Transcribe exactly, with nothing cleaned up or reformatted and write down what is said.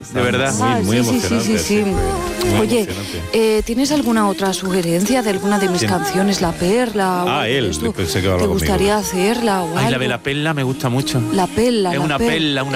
De verdad. Ah, muy, muy sí, sí, sí, emocionante. sí, sí. Muy Oye, emocionante. eh, ¿tienes alguna otra sugerencia de alguna de mis ¿Quién? canciones? La Perla. o Ah, algo de él, esto? pensé que iba a ¿Te hablar conmigo. gustaría hacerla o Ay, la algo? de la perla me gusta mucho. La perla, Es la una perla. perla, una